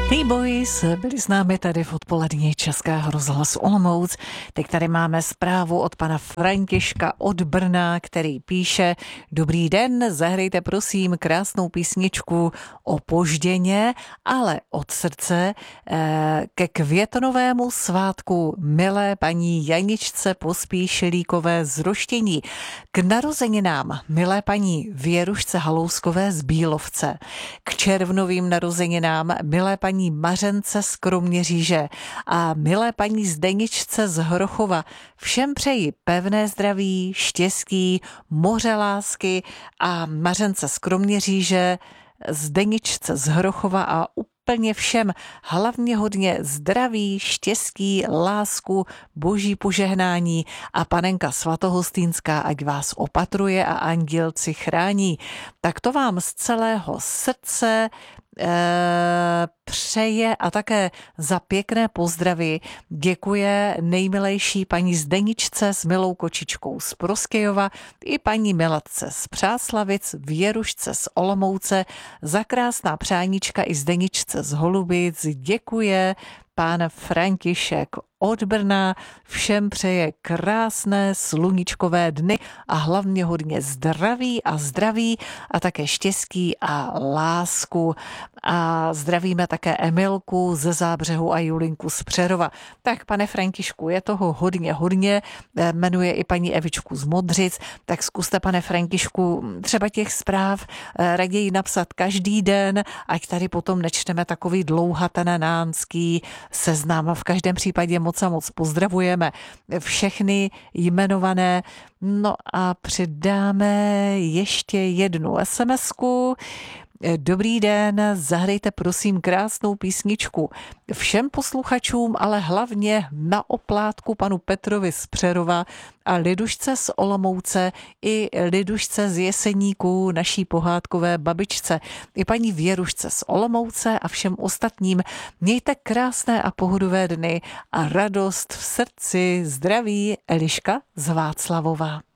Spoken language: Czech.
Hey boys, byli s námi tady v odpolední Českého rozhlasu Olomouc. Teď tady máme zprávu od pana Františka od Brna, který píše: Dobrý den, zahrajte prosím krásnou písničku Opožděně, ale od srdce ke květnovému svátku milé paní Janičce Pospíšilíkové z Roštění, k narozeninám milé paní Věrušce Halouskové z Bílovce, k červnovým narozeninám milé paní Mařence z Kroměříže a milé paní Zdeničce z Hrochova. Všem přeji pevné zdraví, štěstí, moře lásky a Mařence z Kroměříže, Zdeničce z Hrochova a úplně všem hlavně hodně zdraví, štěstí, lásku, boží požehnání a panenka svatohostýnská ať vás opatruje a andělci chrání. Tak to vám z celého srdce přeje a také za pěkné pozdravy děkuje nejmilejší paní Zdeničce s milou kočičkou z Proskyjova i paní Milatce z Přáslavic, Věrušce z Olomouce za krásná přáníčka i Zdeničce z Holubic. Děkuje pán František od Brna, všem přeje krásné sluníčkové dny a hlavně hodně zdraví a také štěstí a lásku. A zdravíme také Emilku ze Zábřehu a Julinku z Přerova. Tak pane Františku, je toho hodně, jmenuje i paní Evičku z Modřic, tak zkuste pane Františku třeba těch zpráv raději napsat každý den, ať tady potom nečteme takový dlouhatanánský seznam. V každém případě moc a moc pozdravujeme všechny jmenované. No a přidáme ještě jednu SMS-ku. Dobrý den, zahrajte prosím krásnou písničku všem posluchačům, ale hlavně na oplátku panu Petrovi z Přerova a Lidušce z Olomouce i Lidušce z Jeseníků, naší pohádkové babičce, i paní Věrušce z Olomouce a všem ostatním. Mějte krásné a pohodové dny a radost v srdci. Zdraví, Eliška z Václavova.